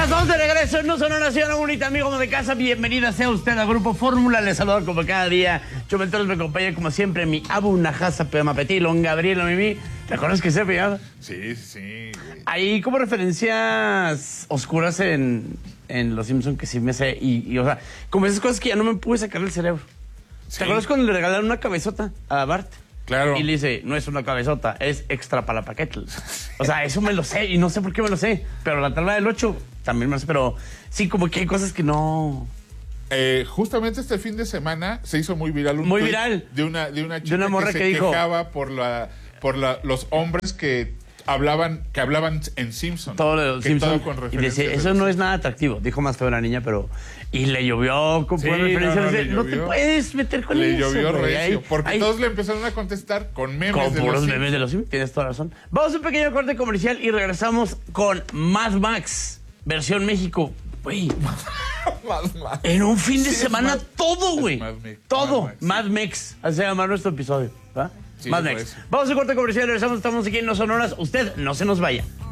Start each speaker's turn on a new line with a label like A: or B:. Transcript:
A: Estamos de regreso en No Sonora, señora bonita, amigo de casa. Bienvenida sea usted al Grupo Fórmula. Les saludo como cada día. Chomenteros me acompaña como siempre mi Abu Najasa Peamapetilon, Gabriela Mimi. ¿Te acuerdas que se pillaba?
B: Sí.
A: Hay como referencias oscuras en Los Simpsons que sí me sé. Y, o sea, como esas cosas que ya no me pude sacar del cerebro.
B: Sí.
A: ¿Te acuerdas cuando le regalaron una cabezota a Bart?
B: Claro.
A: Y le dice, no es una cabezota, es extra para paquetes. O sea, eso me lo sé y no sé por qué me lo sé. Pero la tabla del 8 también me lo sé. Pero sí, como que hay cosas que no...
B: Justamente este fin de semana se hizo muy viral un
A: Muy
B: tuit
A: viral.
B: de una chica
A: una morra
B: que
A: que
B: se
A: dijo...
B: quejaba por los hombres que hablaban en Simpson.
A: Todo lo de
B: que
A: Simpson.
B: todo con
A: Y
B: referencias
A: decía,
B: de
A: eso
B: los
A: no es
B: Simpson.
A: nada atractivo. Dijo más feo la niña, pero... Y le llovió con
B: Sí,
A: referencias.
B: le
A: No te
B: llovió.
A: puedes meter con
B: Le
A: eso.
B: llovió
A: güey.
B: recio. Porque
A: Ahí-
B: todos le empezaron a contestar con memes
A: Con
B: de los
A: puros
B: Simpson.
A: memes de los Simpsons, tienes toda razón. Vamos a un pequeño corte comercial y regresamos con Mad Max, versión México. Güey,
B: Más.
A: en un fin de
B: Sí, es
A: semana
B: Mad-
A: todo,
B: es
A: güey.
B: Mad Max,
A: Todo.
B: Mad Max, sí.
A: Mad Max. Así se llama nuestro episodio. ¿Va?
B: Sí,
A: Mad
B: por
A: Max.
B: eso.
A: Vamos a un corte comercial y regresamos. Estamos aquí en No Sonoras. Usted no se nos vaya.